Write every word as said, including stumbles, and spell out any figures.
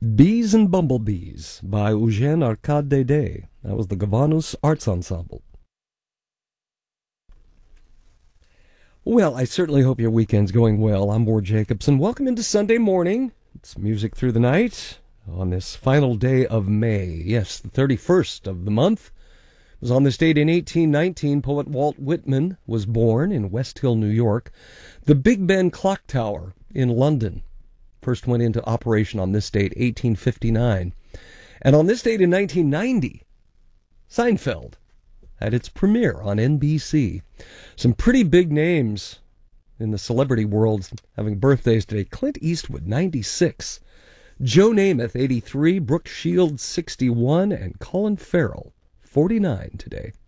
Bees and Bumblebees by Eugène Arcade Dédé. That was the Gavanus Arts Ensemble. Well, I certainly hope your weekend's going well. I'm Ward Jacobson. Welcome into Sunday morning. It's music through the night on this final day of May. Yes, the thirty-first of the month. It was on this date in eighteen nineteen, poet Walt Whitman was born in West Hill, New York. The Big Ben Clock Tower in London first went into operation on this date, eighteen fifty-nine. And on this date in nineteen ninety, Seinfeld had its premiere on N B C. Some pretty big names in the celebrity world having birthdays today. Clint Eastwood, ninety-six. Joe Namath, eighty-three. Brooke Shields, sixty-one. And Colin Farrell, forty-nine today.